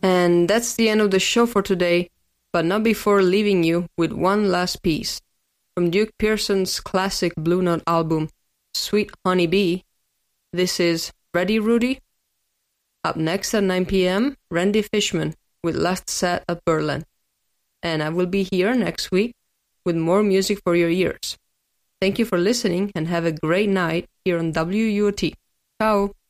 And that's the end of the show for today, but not before leaving you with one last piece. From Duke Pearson's classic Blue Note album, Sweet Honey Bee, this is Ready Rudy? Up next at 9 p.m., Randy Fishman with Last Set at Berlin. And I will be here next week with more music for your ears. Thank you for listening and have a great night here on WUOT. Ciao!